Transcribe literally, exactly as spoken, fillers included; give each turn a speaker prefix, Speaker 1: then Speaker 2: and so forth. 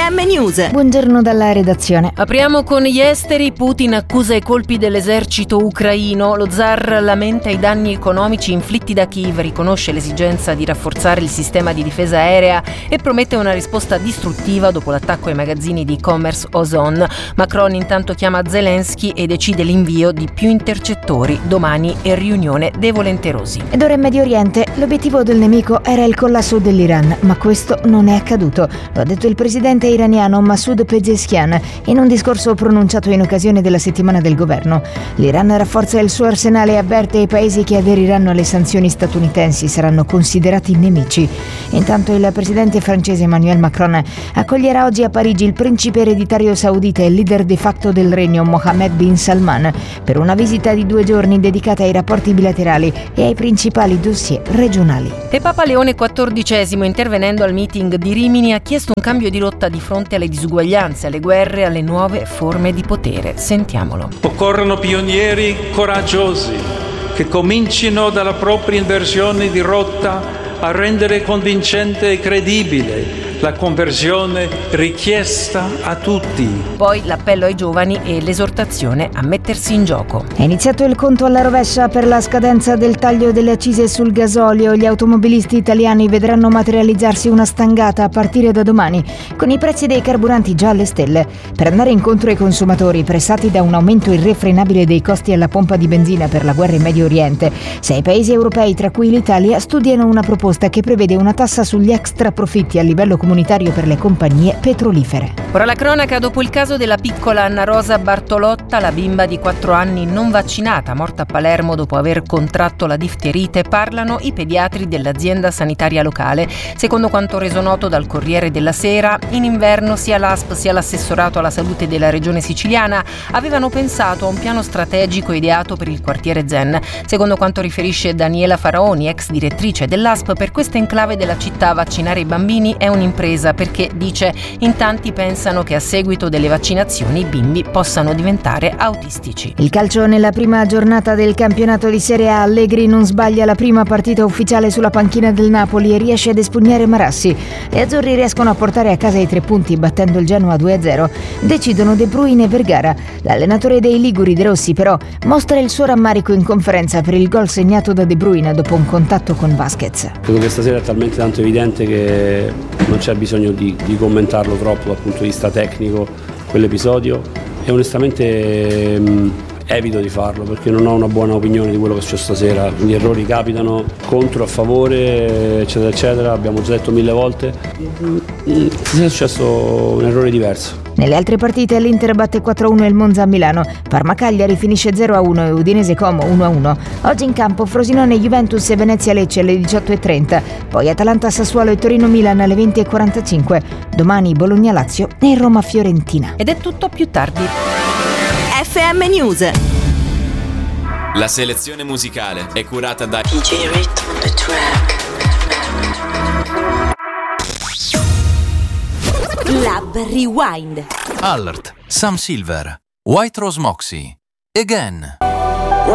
Speaker 1: M News.
Speaker 2: Buongiorno dalla redazione.
Speaker 3: Apriamo con gli esteri. Putin accusa i colpi dell'esercito ucraino. Lo zar lamenta i danni economici inflitti da Kiev, riconosce l'esigenza di rafforzare il sistema di difesa aerea e promette una risposta distruttiva dopo l'attacco ai magazzini di e-commerce Ozon. Macron intanto chiama Zelensky e decide l'invio di più intercettori. Domani è riunione dei volenterosi.
Speaker 2: Ed ora in Medio Oriente. L'obiettivo del nemico era il collasso dell'Iran, ma questo non è accaduto. Lo ha detto il presidente iraniano Masoud Pezeshkian in un discorso pronunciato in occasione della settimana del governo. L'Iran rafforza il suo arsenale e avverte i paesi che aderiranno alle sanzioni statunitensi saranno considerati nemici. Intanto il presidente francese Emmanuel Macron accoglierà oggi a Parigi il principe ereditario saudita e leader de facto del regno Mohammed bin Salman per una visita di due giorni dedicata ai rapporti bilaterali e ai principali dossier regionali.
Speaker 3: E Papa Leone quattordicesimo, intervenendo al meeting di Rimini, ha chiesto un cambio di rotta di fronte alle disuguaglianze, alle guerre, alle nuove forme di potere. Sentiamolo.
Speaker 4: Occorrono pionieri coraggiosi che comincino dalla propria inversione di rotta a rendere convincente e credibile la conversione richiesta a tutti.
Speaker 3: Poi l'appello ai giovani e l'esortazione a mettersi in gioco.
Speaker 2: È iniziato il conto alla rovescia per la scadenza del taglio delle accise sul gasolio. Gli automobilisti italiani vedranno materializzarsi una stangata a partire da domani, con i prezzi dei carburanti già alle stelle. Per andare incontro ai consumatori pressati da un aumento irrefrenabile dei costi alla pompa di benzina per la guerra in Medio Oriente, sei paesi europei, tra cui l'Italia, studiano una proposta che prevede una tassa sugli extra profitti a livello comunitario per le compagnie petrolifere.
Speaker 3: Ora la cronaca dopo il caso della piccola Anna Rosa Bartolotta, la bimba di quattro anni non vaccinata, morta a Palermo dopo aver contratto la difterite. Parlano i pediatri dell'azienda sanitaria locale. Secondo quanto reso noto dal Corriere della Sera, in inverno sia l'A S P sia l'assessorato alla salute della regione siciliana avevano pensato a un piano strategico ideato per il quartiere Zen. Secondo quanto riferisce Daniela Faraoni, ex direttrice dell'A S P, per questa enclave della città vaccinare i bambini è un'impresa, perché, dice, in tanti pensano che a seguito delle vaccinazioni i bimbi possano diventare autistici.
Speaker 2: Il calcio nella prima giornata del campionato di Serie A. Allegri non sbaglia la prima partita ufficiale sulla panchina del Napoli e riesce ad espugnare Marassi. Gli azzurri riescono a portare a casa i tre punti battendo il Genoa due a zero. Decidono De Bruyne e Vergara. L'allenatore dei Liguri, De Rossi, però mostra il suo rammarico in conferenza per il gol segnato da De Bruyne dopo un contatto con Vasquez.
Speaker 5: Credo che stasera è talmente tanto evidente che non c'è bisogno di, di commentarlo troppo dal punto di vista tecnico quell'episodio e onestamente mh, evito di farlo perché non ho una buona opinione di quello che è successo stasera. Gli errori capitano contro, a favore, eccetera eccetera, abbiamo già detto mille volte. Stasera è successo un errore diverso.
Speaker 2: Nelle altre partite l'Inter batte quattro a uno il Monza a Milano, Parma-Cagliari finisce zero a uno e Udinese-Como uno a uno. Oggi in campo Frosinone-Juventus e Venezia-Lecce alle diciotto e trenta, poi Atalanta-Sassuolo e Torino-Milan alle venti e quarantacinque, domani Bologna-Lazio e Roma-Fiorentina.
Speaker 3: Ed è tutto più tardi.
Speaker 1: F M News.
Speaker 6: La selezione musicale è curata da
Speaker 7: D J Rhythm on the track.
Speaker 1: Club Rewind.
Speaker 8: Alert, Sam Silver, White Rose Moxie, Again.